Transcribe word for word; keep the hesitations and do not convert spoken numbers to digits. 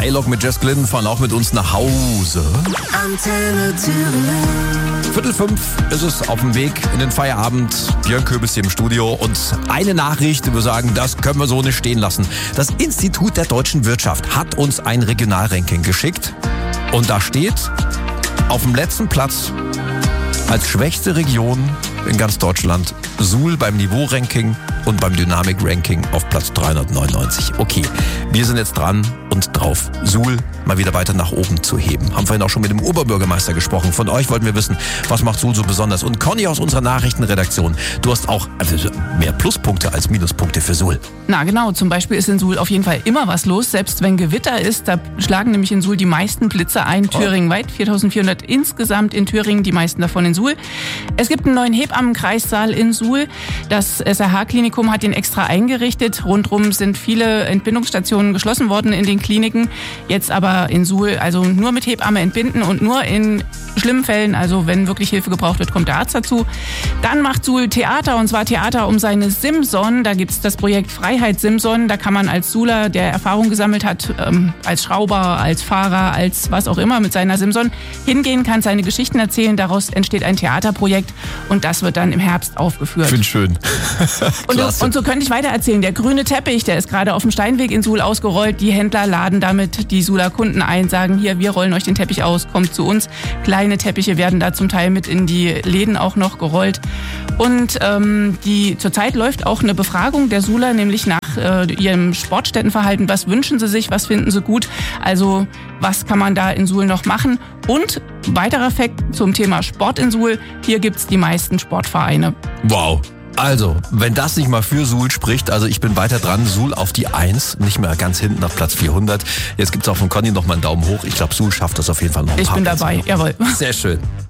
J-Log mit Jess Glynn fahren auch mit uns nach Hause. Antenne Thüringen. Viertel fünf ist es auf dem Weg in den Feierabend. Björn Köbis hier im Studio und eine Nachricht, die wir sagen, das können wir so nicht stehen lassen. Das Institut der deutschen Wirtschaft hat uns ein Regionalranking geschickt und da steht auf dem letzten Platz als schwächste Region in ganz Deutschland Suhl beim Niveau-Ranking und beim Dynamik-Ranking auf Platz dreihundertneunundneunzig. Okay, wir sind jetzt dran und drauf, Suhl mal wieder weiter nach oben zu heben. Haben vorhin auch schon mit dem Oberbürgermeister gesprochen. Von euch wollten wir wissen, was macht Suhl so besonders? Und Conny aus unserer Nachrichtenredaktion, du hast auch mehr Pluspunkte als Minuspunkte für Suhl. Na genau, zum Beispiel ist in Suhl auf jeden Fall immer was los, selbst wenn Gewitter ist. Da schlagen nämlich in Suhl die meisten Blitze ein, thüringenweit, viertausendvierhundert insgesamt in Thüringen, die meisten davon in Suhl. Es gibt einen neuen Hebammenkreissaal in Suhl. Das S R H-Klinikum hat ihn extra eingerichtet. Rundrum sind viele Entbindungsstationen geschlossen worden in den Kliniken. Jetzt aber in Suhl, also nur mit Hebamme entbinden und nur in schlimmen Fällen, also wenn wirklich Hilfe gebraucht wird, kommt der Arzt dazu. Dann macht Suhl Theater, und zwar Theater um seine Simson. Da gibt's das Projekt Freiheit Simson. Da kann man als Suhler, der Erfahrung gesammelt hat, ähm, als Schrauber, als Fahrer, als was auch immer mit seiner Simson, hingehen, kann seine Geschichten erzählen. Daraus entsteht ein Theaterprojekt und das wird dann im Herbst aufgeführt. Ich finde schön. und, und so könnte ich weiter erzählen. Der grüne Teppich, der ist gerade auf dem Steinweg in Suhl ausgerollt. Die Händler laden damit die Suhler Kunden ein, sagen, hier, wir rollen euch den Teppich aus, kommt zu uns. Kleine Teppiche werden da zum Teil mit in die Läden auch noch gerollt. Und ähm, die zurzeit läuft auch eine Befragung der Suhler, nämlich nach äh, ihrem Sportstättenverhalten. Was wünschen sie sich, was finden sie gut? Also was kann man da in Suhl noch machen? Und weiterer Fakt zum Thema Sport in Suhl, hier gibt's die meisten Sportvereine. Wow. Also, wenn das nicht mal für Suhl spricht, also ich bin weiter dran, Suhl auf die Eins, nicht mehr ganz hinten auf Platz vierhundert. Jetzt gibt's auch von Conny noch mal einen Daumen hoch. Ich glaube, Suhl schafft das auf jeden Fall noch ein Ich paar bin Plätze dabei, noch. jawohl. Sehr schön.